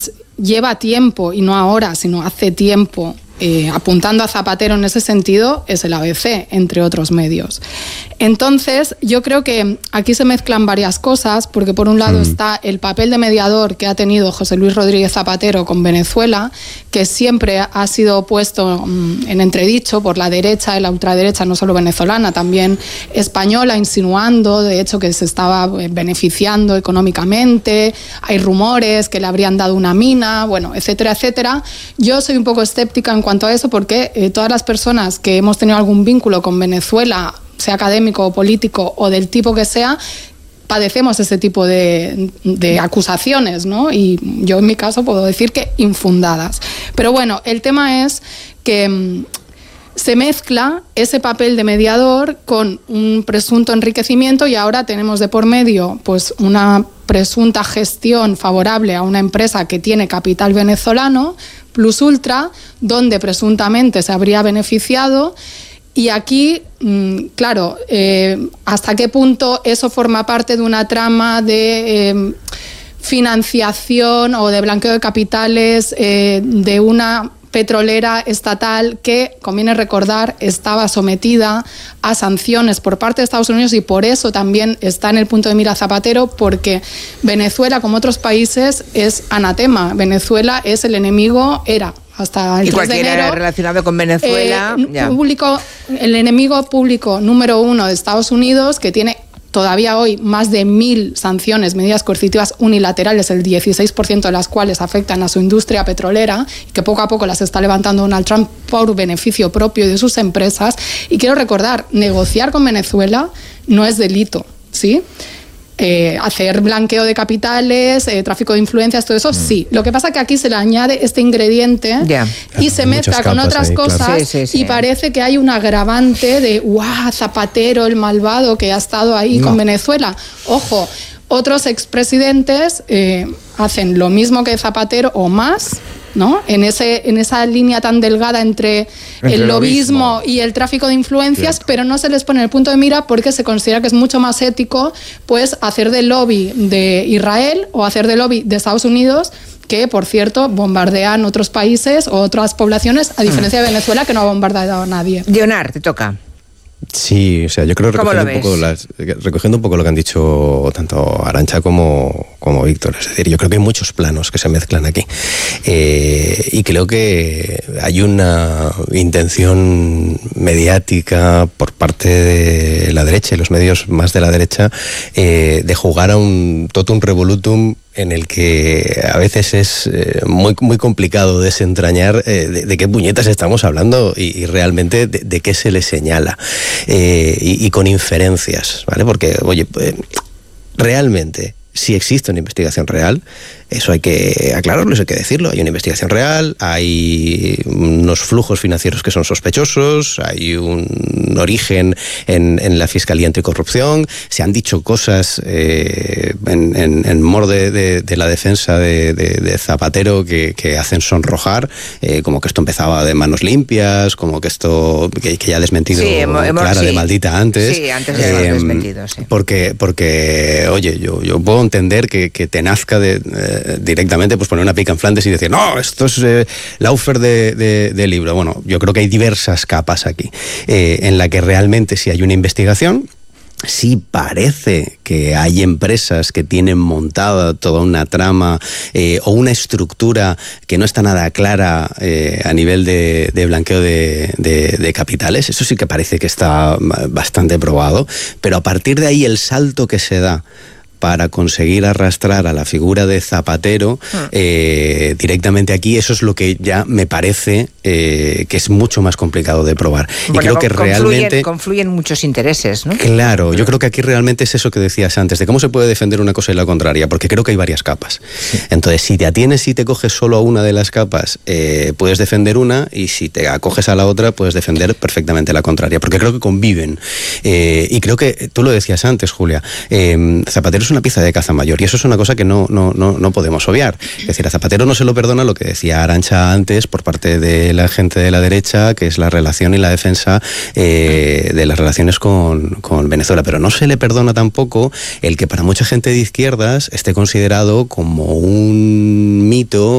lleva tiempo, y no ahora, sino hace tiempo, apuntando a Zapatero en ese sentido, es el ABC, entre otros medios. Entonces, yo creo que aquí se mezclan varias cosas, porque por un lado está el papel de mediador que ha tenido José Luis Rodríguez Zapatero con Venezuela, que siempre ha sido puesto en entredicho por la derecha y la ultraderecha, no solo venezolana, también española, insinuando, de hecho, que se estaba beneficiando económicamente, hay rumores que le habrían dado una mina, bueno, etcétera, etcétera. Yo soy un poco escéptica en cuanto a eso, porque todas las personas que hemos tenido algún vínculo con Venezuela, sea académico o político o del tipo que sea, padecemos ese tipo de acusaciones, ¿no? Y yo en mi caso puedo decir que infundadas. Pero bueno, el tema es que se mezcla ese papel de mediador con un presunto enriquecimiento, y ahora tenemos de por medio pues una presunta gestión favorable a una empresa que tiene capital venezolano, Plus Ultra, donde presuntamente se habría beneficiado. Y aquí, claro, ¿hasta qué punto eso forma parte de una trama de financiación o de blanqueo de capitales de una petrolera estatal que, conviene recordar, estaba sometida a sanciones por parte de Estados Unidos, y por eso también está en el punto de mira Zapatero, porque Venezuela, como otros países, es anatema. Venezuela es el enemigo, era hasta el 3 de enero, relacionado con Venezuela, el enemigo público número 1 de Estados Unidos, que tiene todavía hoy más de 1.000 sanciones, medidas coercitivas unilaterales, el 16% de las cuales afectan a su industria petrolera, y que poco a poco las está levantando Donald Trump por beneficio propio y de sus empresas. Y quiero recordar, negociar con Venezuela no es delito, ¿sí? Hacer blanqueo de capitales, tráfico de influencias, todo eso, sí. Lo que pasa es que aquí se le añade este ingrediente y se mezcla con otras cosas, claro. Y parece que hay un agravante de ¡guau! Zapatero, el malvado que ha estado ahí con Venezuela. Ojo, otros expresidentes hacen lo mismo que Zapatero o más, ¿no? En esa línea tan delgada entre el lobismo y el tráfico de influencias, pero no se les pone el punto de mira porque se considera que es mucho más ético pues hacer de lobby de Israel o hacer de lobby de Estados Unidos, que por cierto bombardean otros países o otras poblaciones, a diferencia de Venezuela, que no ha bombardeado a nadie. Leonard, te toca. Sí, o sea, yo creo recogiendo un poco lo que han dicho tanto Arantxa como Víctor, es decir, yo creo que hay muchos planos que se mezclan aquí, y creo que hay una intención mediática por parte de la derecha y los medios más de la derecha de jugar a un totum revolutum en el que a veces es muy, muy complicado desentrañar de qué puñetas estamos hablando y realmente de qué se le señala, y con inferencias, ¿vale? Porque, oye, realmente, si existe una investigación real, eso hay que aclararlo, eso hay que decirlo. Hay una investigación real, hay unos flujos financieros que son sospechosos, hay un origen en la Fiscalía Anticorrupción, se han dicho cosas en mor de la defensa de Zapatero que hacen sonrojar, como que esto empezaba de manos limpias, como que esto que ya ha desmentido Clara de Maldita antes. Sí, antes ya hemos desmentido, sí. Porque oye, yo puedo entender que te nazca directamente pues poner una pica en Flandes y decir, no, esto es Laufer de libro. Bueno, yo creo que hay diversas capas aquí, en la que realmente si hay una investigación, sí parece que hay empresas que tienen montada toda una trama o una estructura que no está nada clara a nivel de blanqueo de capitales. Eso sí que parece que está bastante probado, pero a partir de ahí el salto que se da para conseguir arrastrar a la figura de Zapatero directamente aquí, eso es lo que ya me parece que es mucho más complicado de probar. Bueno, y creo que realmente confluyen muchos intereses, ¿no? Claro, yo creo que aquí realmente es eso que decías antes, de cómo se puede defender una cosa y la contraria, porque creo que hay varias capas. Sí. Entonces, si te atienes y te coges solo a una de las capas, puedes defender una, y si te acoges a la otra, puedes defender perfectamente la contraria, porque creo que conviven. Y creo que, tú lo decías antes, Julia, Zapatero es una pieza de caza mayor, y eso es una cosa que no podemos obviar. Es decir, a Zapatero no se lo perdona lo que decía Arantxa antes por parte de la gente de la derecha, que es la relación y la defensa de las relaciones con Venezuela, pero no se le perdona tampoco el que para mucha gente de izquierdas esté considerado como un mito